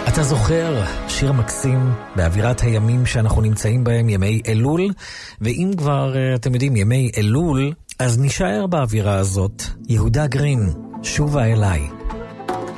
אתה זוכר, שיר מקסים באווירת הימים שאנחנו נמצאים בהם, ימי אלול, ואם כבר אתם יודעים ימי אלול, אז נשאר באווירה הזאת. יהודה גרין, שובה אליי.